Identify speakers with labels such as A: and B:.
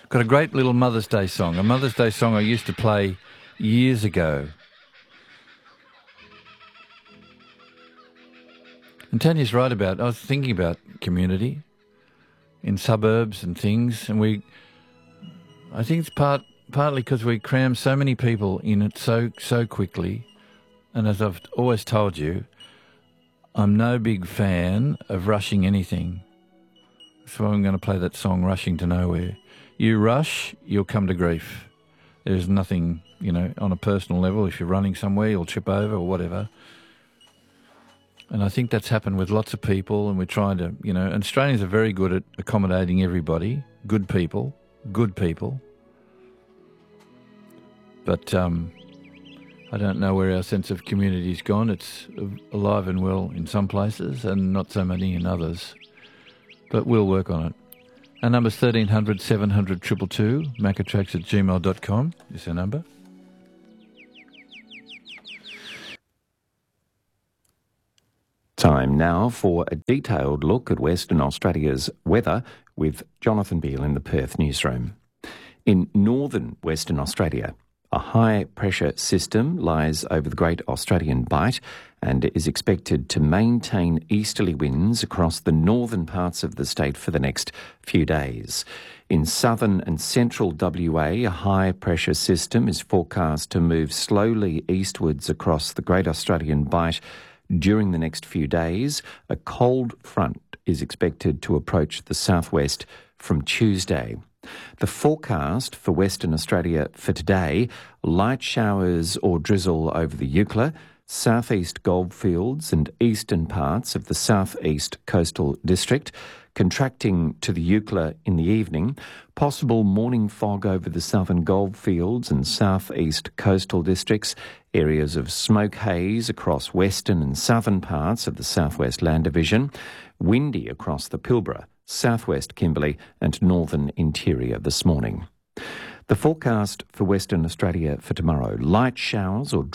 A: Got a great little Mother's Day song, a Mother's Day song I used to play years ago. And Tanya's right about, I was thinking about community in suburbs and things, and I think it's partly because we cram so many people in it so quickly. And as I've always told you, I'm no big fan of rushing anything. So I'm going to play that song, Rushing to Nowhere. You rush, you'll come to grief. There's nothing, on a personal level. If you're running somewhere, you'll trip over or whatever. And I think that's happened with lots of people, and we're trying to, and Australians are very good at accommodating everybody. Good people. But I don't know where our sense of community's gone. It's alive and well in some places and not so many in others. But we'll work on it. Our number's 1300 700 222, macatracks@gmail.com is our number.
B: Time now for a detailed look at Western Australia's weather with Jonathan Beale in the Perth newsroom. In northern Western Australia, a high-pressure system lies over the Great Australian Bight and is expected to maintain easterly winds across the northern parts of the state for the next few days. In southern and central WA, a high-pressure system is forecast to move slowly eastwards across the Great Australian Bight. During the next few days, a cold front is expected to approach the southwest from Tuesday. The forecast for Western Australia for today: light showers or drizzle over the Eucla, southeast goldfields and eastern parts of the southeast coastal district, contracting to the Eucla in the evening, possible morning fog over the southern goldfields and southeast coastal districts, areas of smoke haze across western and southern parts of the southwest land division, windy across the Pilbara, southwest Kimberley and northern interior this morning. The forecast for Western Australia for tomorrow: light showers or